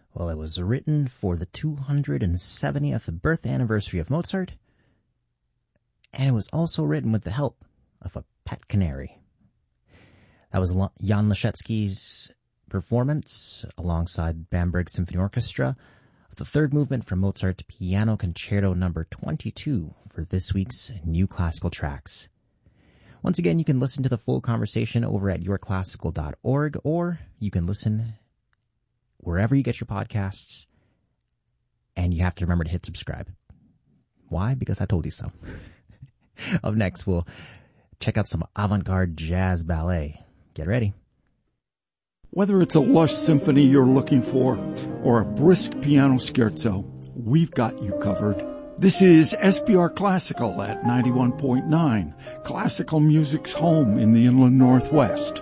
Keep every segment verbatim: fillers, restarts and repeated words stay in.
Well, it was written for the two hundred seventieth birth anniversary of Mozart, and it was also written with the help of a pet canary. That was Jan Leschetizky's performance alongside Bamberg Symphony Orchestra of the third movement from Mozart Piano Concerto number twenty-two for this week's New Classical Tracks. Once again, you can listen to the full conversation over at your classical dot org, or you can listen wherever you get your podcasts, and you have to remember to hit subscribe. Why? Because I told you so. Up next, we'll check out some avant-garde jazz ballet. Get ready. Whether it's a lush symphony you're looking for or a brisk piano scherzo, we've got you covered. This is S P R Classical at ninety-one point nine, classical music's home in the Inland Northwest.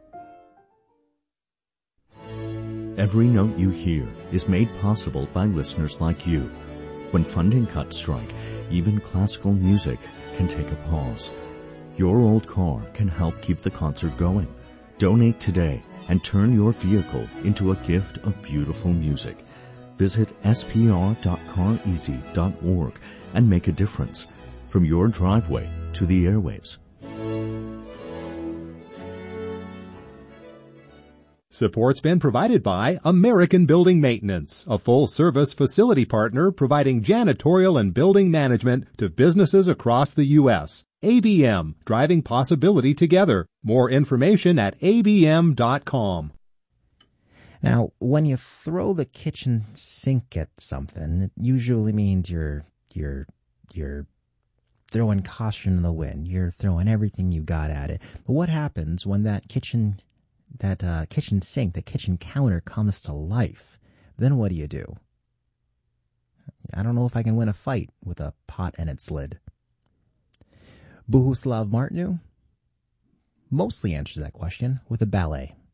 Every note you hear is made possible by listeners like you. When funding cuts strike, even classical music can take a pause. Your old car can help keep the concert going. Donate today and turn your vehicle into a gift of beautiful music. Visit s p r dot car easy dot org and make a difference, from your driveway to the airwaves. Support's been provided by American Building Maintenance, a full-service facility partner providing janitorial and building management to businesses across the U S A B M, driving possibility together. More information at a b m dot com. Now, when you throw the kitchen sink at something, it usually means you're you're you're throwing caution in the wind. You're throwing everything you got at it. But what happens when that kitchen that uh, kitchen sink, the kitchen counter comes to life? Then what do you do? I don't know if I can win a fight with a pot and its lid. Bohuslav Martinu mostly answers that question with a ballet.